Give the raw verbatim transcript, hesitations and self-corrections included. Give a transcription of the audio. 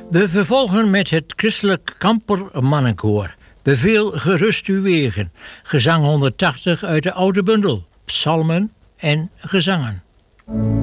We vervolgen met het Christelijk Kampermannenkoor. Beveel gerust uw wegen. Gezang honderdtachtig uit de oude bundel. Psalmen en gezangen.